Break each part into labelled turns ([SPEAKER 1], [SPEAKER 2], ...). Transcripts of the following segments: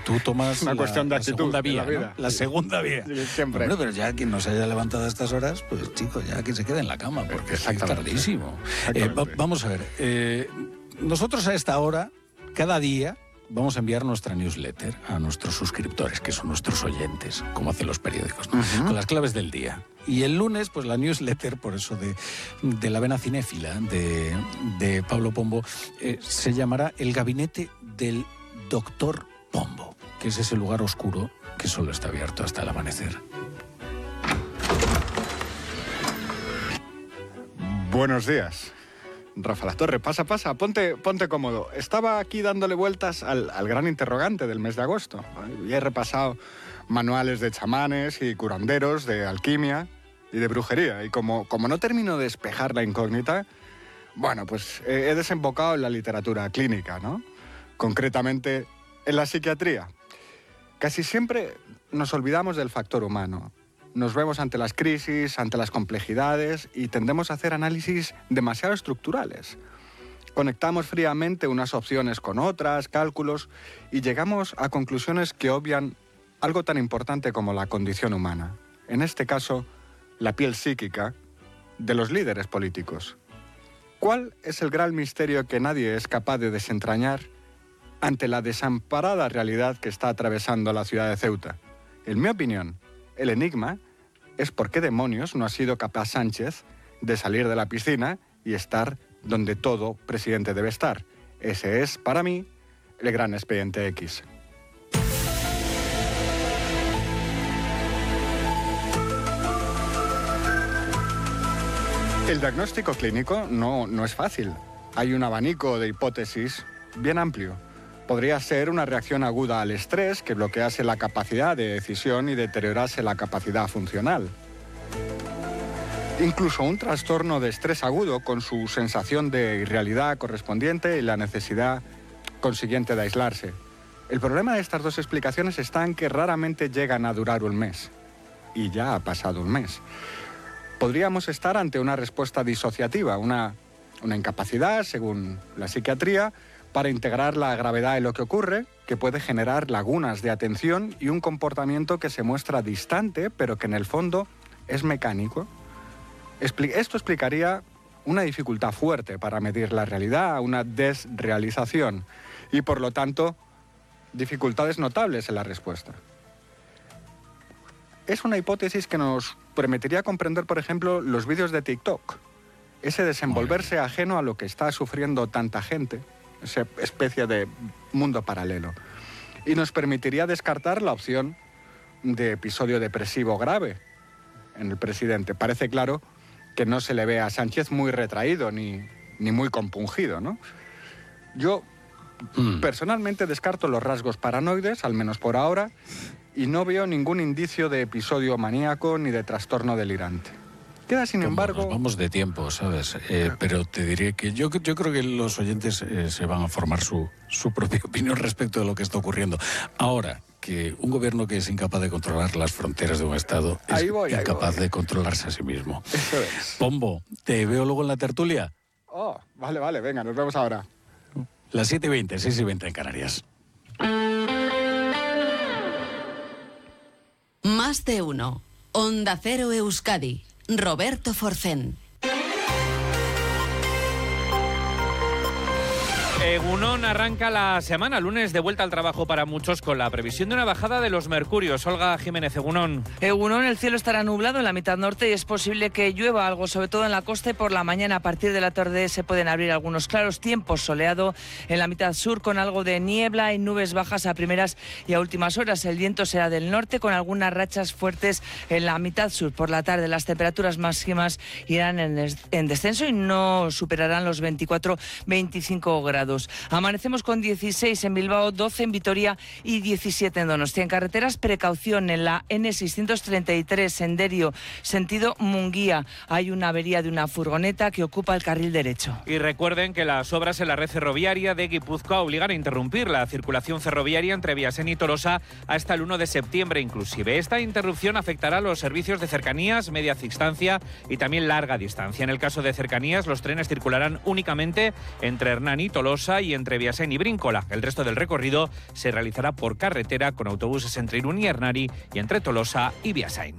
[SPEAKER 1] tú tomas
[SPEAKER 2] una cuestión de actitud,
[SPEAKER 1] segunda vía,
[SPEAKER 2] de la vida.
[SPEAKER 1] ¿no? La segunda vía.
[SPEAKER 2] Sí, siempre.
[SPEAKER 1] Bueno, pero ya quien no se haya levantado a estas horas, pues chico, ya que se quede en la cama, porque es tardísimo. Vamos a ver, nosotros a esta hora, cada día, vamos a enviar nuestra newsletter a nuestros suscriptores, que son nuestros oyentes, como hacen los periódicos, ¿no? Con las claves del día. Y el lunes, pues la newsletter, por eso de la vena cinéfila de Pablo Pombo, se llamará El Gabinete del Doctor Pombo, que es ese lugar oscuro que solo está abierto hasta el amanecer.
[SPEAKER 2] Buenos días. Rafa La Torre, pasa, ponte cómodo. Estaba aquí dándole vueltas al gran interrogante del mes de agosto. Y he repasado manuales de chamanes y curanderos, de alquimia y de brujería. Y como no termino de despejar la incógnita, bueno, pues he desembocado en la literatura clínica, ¿no? Concretamente en la psiquiatría. Casi siempre nos olvidamos del factor humano. Nos vemos ante las crisis, ante las complejidades y tendemos a hacer análisis demasiado estructurales. Conectamos fríamente unas opciones con otras, cálculos, y llegamos a conclusiones que obvian algo tan importante como la condición humana. En este caso, la piel psíquica de los líderes políticos. ¿Cuál es el gran misterio que nadie es capaz de desentrañar ante la desamparada realidad que está atravesando la ciudad de Ceuta? En mi opinión, el enigma es por qué demonios no ha sido capaz Sánchez de salir de la piscina y estar donde todo presidente debe estar. Ese es, para mí, el gran expediente X. El diagnóstico clínico no es fácil. Hay un abanico de hipótesis bien amplio. Podría ser una reacción aguda al estrés que bloquease la capacidad de decisión y deteriorase la capacidad funcional. Incluso un trastorno de estrés agudo con su sensación de irrealidad correspondiente y la necesidad consiguiente de aislarse. El problema de estas dos explicaciones está en que raramente llegan a durar un mes. Y ya ha pasado un mes. Podríamos estar ante una respuesta disociativa, una incapacidad, según la psiquiatría, para integrar la gravedad de lo que ocurre, que puede generar lagunas de atención y un comportamiento que se muestra distante, pero que en el fondo es mecánico. Esto explicaría una dificultad fuerte para medir la realidad, una desrealización, y por lo tanto, dificultades notables en la respuesta. Es una hipótesis que nos permitiría comprender, por ejemplo, los vídeos de TikTok, ese desenvolverse ajeno a lo que está sufriendo tanta gente, esa especie de mundo paralelo. Y nos permitiría descartar la opción de episodio depresivo grave en el presidente. Parece claro que no se le ve a Sánchez muy retraído ni muy compungido, ¿no? Yo personalmente descarto los rasgos paranoides, al menos por ahora, y no veo ningún indicio de episodio maníaco ni de trastorno delirante. Queda, sin embargo...
[SPEAKER 1] Nos vamos de tiempo, ¿sabes? Pero te diré que yo creo que los oyentes se van a formar su propia opinión respecto de lo que está ocurriendo. Ahora, que un gobierno que es incapaz de controlar las fronteras de un Estado es incapaz de controlarse a sí mismo.
[SPEAKER 2] Eso es.
[SPEAKER 1] Pombo, ¿te veo luego en la tertulia?
[SPEAKER 2] Oh, vale, venga, nos vemos ahora.
[SPEAKER 1] Las 7:20, 6:20 en Canarias.
[SPEAKER 3] Más de uno. Onda Cero Euskadi. Roberto Forcén.
[SPEAKER 4] Egunon arranca la semana, lunes de vuelta al trabajo para muchos con la previsión de una bajada de los mercurios. Olga Jiménez, Egunon.
[SPEAKER 5] Egunon, el cielo estará nublado en la mitad norte y es posible que llueva algo, sobre todo en la costa, y por la mañana. A partir de la tarde se pueden abrir algunos claros, tiempo soleado en la mitad sur con algo de niebla y nubes bajas a primeras y a últimas horas. El viento será del norte con algunas rachas fuertes en la mitad sur. Por la tarde las temperaturas máximas irán en descenso y no superarán los 24-25 grados. Amanecemos con 16 en Bilbao, 12 en Vitoria y 17 en Donostia. En carreteras, precaución en la N633 Senderio, sentido Munguía. Hay una avería de una furgoneta que ocupa el carril derecho.
[SPEAKER 4] Y recuerden que las obras en la red ferroviaria de Guipúzcoa obligan a interrumpir la circulación ferroviaria entre Viasen y Tolosa hasta el 1 de septiembre inclusive. Esta interrupción afectará a los servicios de cercanías, media distancia y también larga distancia. En el caso de cercanías, los trenes circularán únicamente entre Hernán y Tolosa Tolosa y entre Biasen y Bríncola. El resto del recorrido se realizará por carretera con autobuses entre Irún y Hernani y entre Tolosa y Biasen.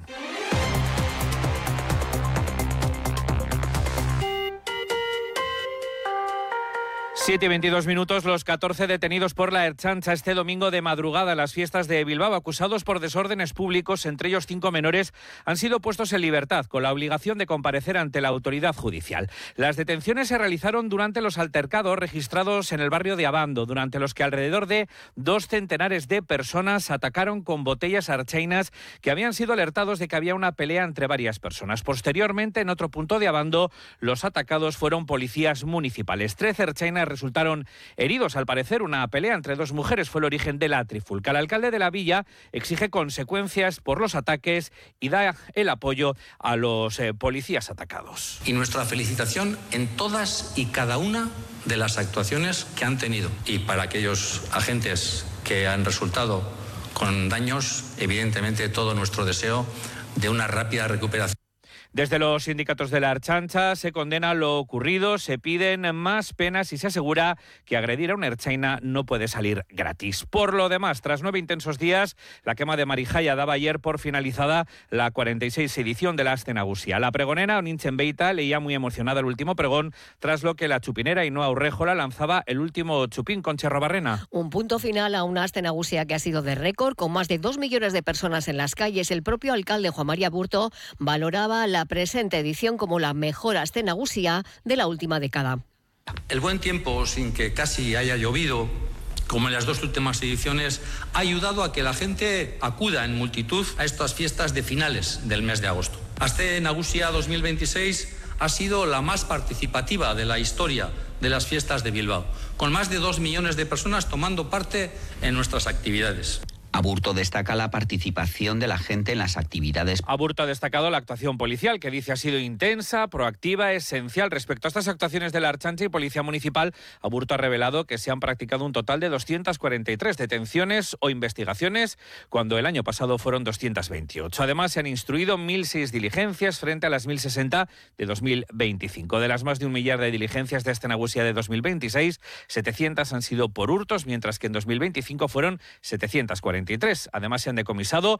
[SPEAKER 4] 7:22, los 14 detenidos por la Ertzaintza este domingo de madrugada en las fiestas de Bilbao, acusados por desórdenes públicos, entre ellos 5 menores, han sido puestos en libertad con la obligación de comparecer ante la autoridad judicial. Las detenciones se realizaron durante los altercados registrados en el barrio de Abando, durante los que alrededor de 2 centenares de personas atacaron con botellas archainas que habían sido alertados de que había una pelea entre varias personas. Posteriormente, en otro punto de Abando, los atacados fueron policías municipales. 13 archainas resultaron heridos. Al parecer, una pelea entre 2 mujeres fue el origen de la trifulca. El alcalde de la villa exige consecuencias por los ataques y da el apoyo a los policías atacados.
[SPEAKER 6] Y nuestra felicitación en todas y cada una de las actuaciones que han tenido. Y para aquellos agentes que han resultado con daños, evidentemente todo nuestro deseo de una rápida recuperación.
[SPEAKER 4] Desde los sindicatos de la Ertzaintza se condena lo ocurrido, se piden más penas y se asegura que agredir a una ertzaina no puede salir gratis. Por lo demás, tras 9 intensos días, la quema de Marijaya daba ayer por finalizada la 46 edición de la Aste Nagusia. La pregonera Onintzen Beita leía muy emocionada el último pregón, tras lo que la chupinera Ainhoa Urréjola lanzaba el último chupín con Cherro Barrena.
[SPEAKER 7] Un punto final a una Aste Nagusia que ha sido de récord, con más de 2 millones de personas en las calles. El propio alcalde Juan María Burto valoraba la presente edición como la mejor Aste Nagusia de la última década.
[SPEAKER 6] El buen tiempo, sin que casi haya llovido, como en las 2 últimas ediciones, ha ayudado a que la gente acuda en multitud a estas fiestas de finales del mes de agosto. Aste Nagusia 2026 ha sido la más participativa de la historia de las fiestas de Bilbao, con más de 2 millones de personas tomando parte en nuestras actividades.
[SPEAKER 8] Aburto destaca la participación de la gente en las actividades.
[SPEAKER 4] Aburto ha destacado la actuación policial, que dice ha sido intensa, proactiva, esencial. Respecto a estas actuaciones de la Ertzaintza y Policía Municipal, Aburto ha revelado que se han practicado un total de 243 detenciones o investigaciones, cuando el año pasado fueron 228. Además, se han instruido 1.006 diligencias frente a las 1.060 de 2025. De las más de 1 millar de diligencias de Aste Nagusia de 2026, 700 han sido por hurtos, mientras que en 2025 fueron 743. Además, se han decomisado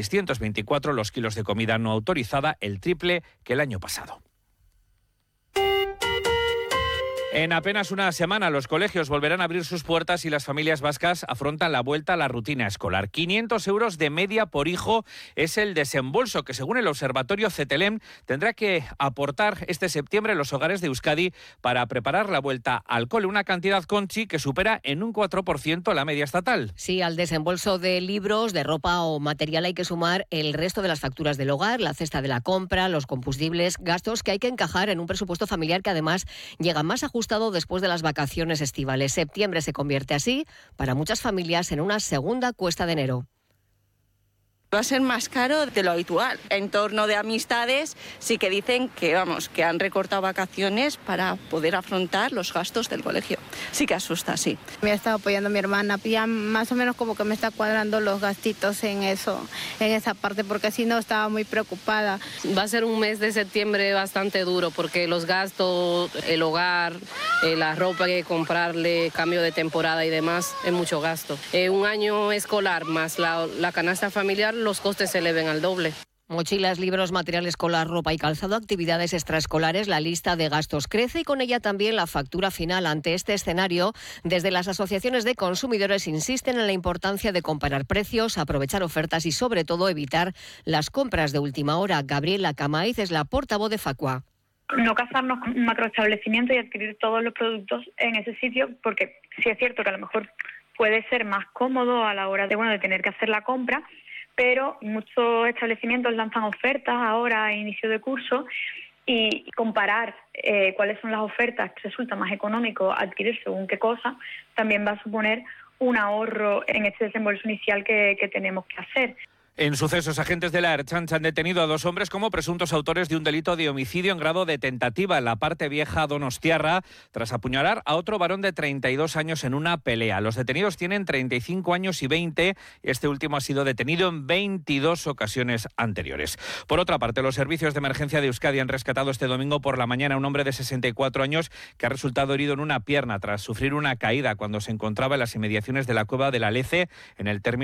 [SPEAKER 4] 624 los kilos de comida no autorizada, el triple que el año pasado. En apenas una semana los colegios volverán a abrir sus puertas y las familias vascas afrontan la vuelta a la rutina escolar. 500 euros de media por hijo es el desembolso que, según el Observatorio CETELEM, tendrá que aportar este septiembre los hogares de Euskadi para preparar la vuelta al cole. Una cantidad, Conchi, que supera en un 4% la media estatal.
[SPEAKER 7] Sí, al desembolso de libros, de ropa o material hay que sumar el resto de las facturas del hogar, la cesta de la compra, los combustibles, gastos que hay que encajar en un presupuesto familiar que además llega más ajustado después de las vacaciones estivales. Septiembre se convierte así, para muchas familias, en una segunda cuesta de enero.
[SPEAKER 9] Va a ser más caro de lo habitual. En torno de amistades sí que dicen que, que han recortado vacaciones para poder afrontar los gastos del colegio. Sí que asusta, sí.
[SPEAKER 10] Me ha estado apoyando mi hermana, ya más o menos como que me está cuadrando los gastitos en eso, en esa parte, porque si no estaba muy preocupada.
[SPEAKER 11] Va a ser un mes de septiembre bastante duro, porque los gastos, el hogar, la ropa que hay que comprarle, cambio de temporada y demás, es mucho gasto. Un año escolar más la canasta familiar, los costes se eleven al doble.
[SPEAKER 7] Mochilas, libros, material escolar, ropa y calzado, actividades extraescolares, la lista de gastos crece y con ella también la factura final. Ante este escenario, desde las asociaciones de consumidores insisten en la importancia de comparar precios, aprovechar ofertas y sobre todo evitar las compras de última hora. Gabriela Camaiz es la portavoz de Facua.
[SPEAKER 12] No casarnos con un macroestablecimiento y adquirir todos los productos en ese sitio, porque sí es cierto que a lo mejor puede ser más cómodo a la hora de tener que hacer la compra, pero muchos establecimientos lanzan ofertas ahora a inicio de curso y comparar cuáles son las ofertas que resulta más económico adquirir según qué cosa también va a suponer un ahorro en este desembolso inicial que tenemos que hacer.
[SPEAKER 4] En sucesos, agentes de la Ertzaintza han detenido a 2 hombres como presuntos autores de un delito de homicidio en grado de tentativa en la parte vieja donostiarra, tras apuñalar a otro varón de 32 años en una pelea. Los detenidos tienen 35 años y 20. Este último ha sido detenido en 22 ocasiones anteriores. Por otra parte, los servicios de emergencia de Euskadi han rescatado este domingo por la mañana a un hombre de 64 años que ha resultado herido en una pierna tras sufrir una caída cuando se encontraba en las inmediaciones de la cueva de la Lece, en el término